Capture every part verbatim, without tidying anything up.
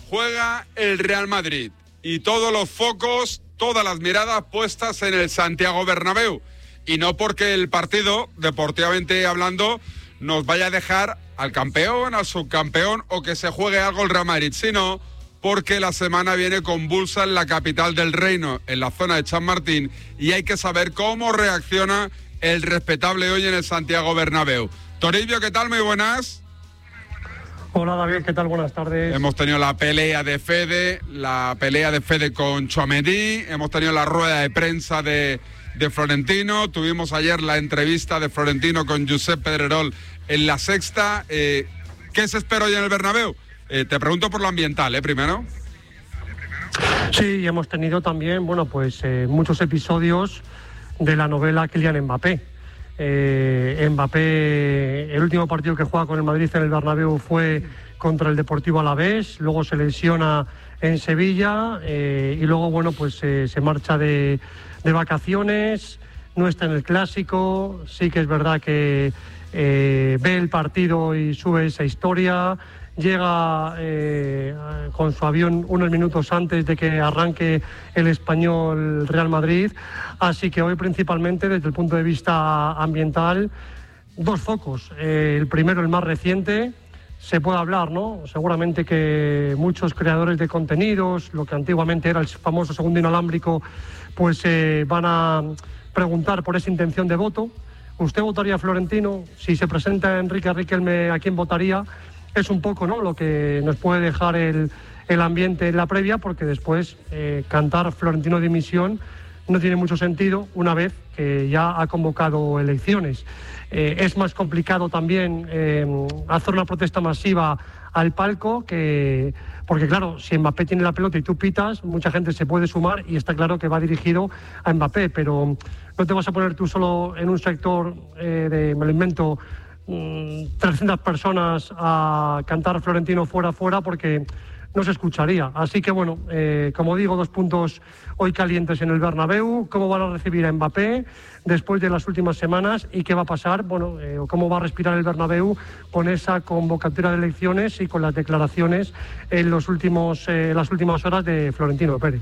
juega el Real Madrid y todos los focos, todas las miradas puestas en el Santiago Bernabéu. Y no porque el partido, deportivamente hablando, nos vaya a dejar al campeón, al subcampeón o que se juegue algo el Real Madrid, sino porque la semana viene convulsa en la capital del reino, en la zona de Chamartín, y hay que saber cómo reacciona el respetable hoy en el Santiago Bernabéu. Toribio, ¿qué tal? Muy buenas. Hola David, ¿qué tal? Buenas tardes. Hemos tenido la pelea de Fede, la pelea de Fede con Tchouaméni, hemos tenido la rueda de prensa de, de Florentino, tuvimos ayer la entrevista de Florentino con Josep Pedrerol en La Sexta. Eh, ¿Qué se espera hoy en el Bernabéu? Eh, te pregunto por lo ambiental, ¿eh? Primero. Sí, hemos tenido también, bueno, pues eh, muchos episodios de la novela Kylian Mbappé. Eh, Mbappé, el último partido que juega con el Madrid en el Bernabéu fue contra el Deportivo Alavés, luego se lesiona en Sevilla eh, y luego, bueno, pues eh, se marcha de, de vacaciones, no está en el Clásico. Sí que es verdad que eh, ve el partido y sube esa historia. Llega eh, con su avión unos minutos antes de que arranque el Español Real Madrid. Así que hoy principalmente desde el punto de vista ambiental, dos focos. Eh, el primero, el más reciente, se puede hablar, ¿no? Seguramente que muchos creadores de contenidos, lo que antiguamente era el famoso segundo inalámbrico, pues eh, van a preguntar por esa intención de voto. ¿Usted votaría a Florentino? Si se presenta Enrique Riquelme, ¿a quién votaría? Es un poco, ¿no?, lo que nos puede dejar el, el ambiente en la previa, porque después eh, cantar Florentino dimisión no tiene mucho sentido una vez que ya ha convocado elecciones. Eh, es más complicado también eh, hacer una protesta masiva al palco, que, porque claro, si Mbappé tiene la pelota y tú pitas, mucha gente se puede sumar y está claro que va dirigido a Mbappé, pero no te vas a poner tú solo en un sector eh, de, me lo invento, trescientas personas a cantar Florentino fuera, fuera, porque no se escucharía. Así que bueno, eh, como digo, dos puntos hoy calientes en el Bernabéu. ¿Cómo van a recibir a Mbappé después de las últimas semanas? ¿Y qué va a pasar? Bueno, eh, cómo va a respirar el Bernabéu con esa convocatoria de elecciones y con las declaraciones en los últimos, eh, las últimas horas de Florentino Pérez.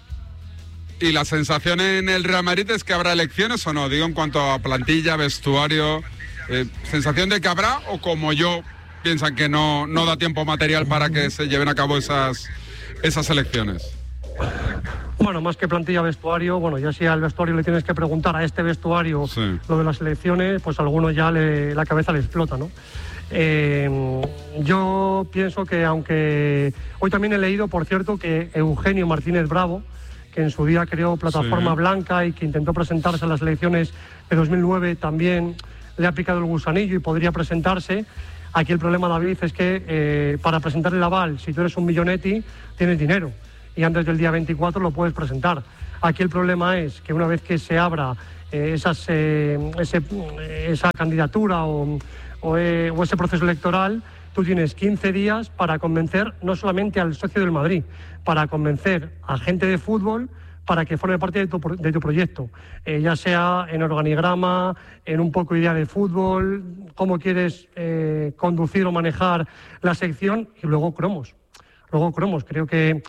¿Y la sensación en el Real Madrid es que habrá elecciones o no? Digo, en cuanto a plantilla, vestuario... Eh, ¿sensación de que habrá, o como yo piensan que no, no da tiempo material para que se lleven a cabo esas, esas elecciones? Bueno, más que plantilla, vestuario, bueno, ya si al vestuario le tienes que preguntar a este vestuario sí. Lo de las elecciones, pues a alguno ya le, la cabeza le explota, ¿no? Eh, yo pienso que aunque... Hoy también he leído, por cierto, que Eugenio Martínez Bravo, que en su día creó Plataforma sí. Blanca y que intentó presentarse a las elecciones de dos mil nueve, también le ha picado el gusanillo y podría presentarse. Aquí el problema, David, es que eh, para presentar el aval, si tú eres un millonetti, tienes dinero y antes del día veinticuatro lo puedes presentar. Aquí el problema es que una vez que se abra eh, esas, eh, ese, esa candidatura o, o, eh, o ese proceso electoral, tú tienes quince días para convencer no solamente al socio del Madrid, para convencer a gente de fútbol para que forme parte de tu, de tu proyecto, eh, ya sea en organigrama, en un poco idea de fútbol, cómo quieres eh, conducir o manejar la sección, y luego cromos. Luego cromos. Creo que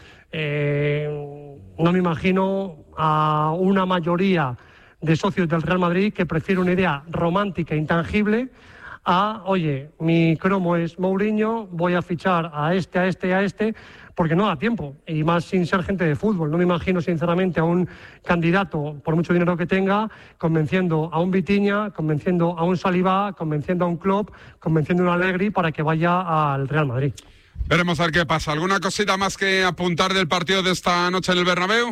eh, no me imagino a una mayoría de socios del Real Madrid que prefiere una idea romántica, intangible, a, oye, mi cromo es Mourinho, voy a fichar a este, a este y a este, porque no da tiempo, y más sin ser gente de fútbol. No me imagino, sinceramente, a un candidato, por mucho dinero que tenga, convenciendo a un Vitinha, convenciendo a un Saliba, convenciendo a un Klopp, convenciendo a un Allegri para que vaya al Real Madrid. Veremos a ver qué pasa. ¿Alguna cosita más que apuntar del partido de esta noche en el Bernabéu?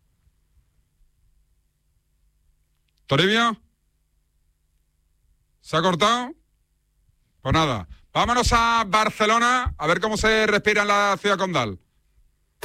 ¿Toribio? ¿Se ha cortado? Pues nada, vámonos a Barcelona a ver cómo se respira en la ciudad condal.